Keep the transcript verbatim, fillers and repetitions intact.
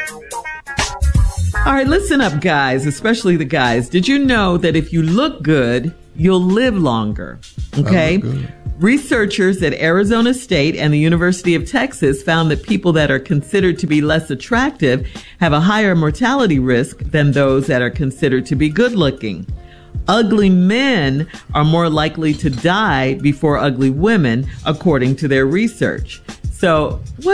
All right, listen up, guys, especially the guys. Did you know that if you look good, you'll live longer? Okay. Researchers at Arizona State and the University of Texas found that people that are considered to be less attractive have a higher mortality risk than those that are considered to be good looking. Ugly men are more likely to die before ugly women, according to their research. So what